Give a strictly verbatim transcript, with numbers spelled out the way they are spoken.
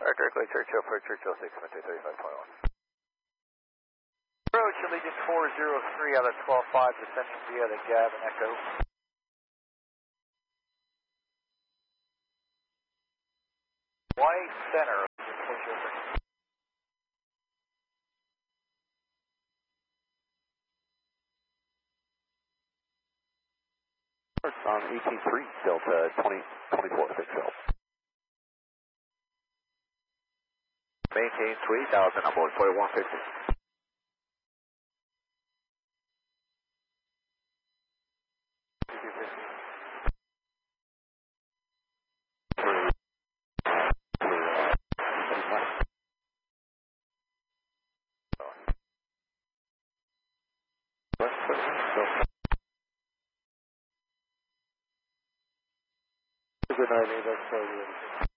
Directly Churchill for Churchill six Metro thirty-five point one. Approach Allegiant four zero three out of twelve five, descending via the Gavin Echo. White center, Allegiant four zero three. On eighteen three, Delta twenty twenty-four, six twelve. Maintain three thousand on board forty-one fifty. Good night, that's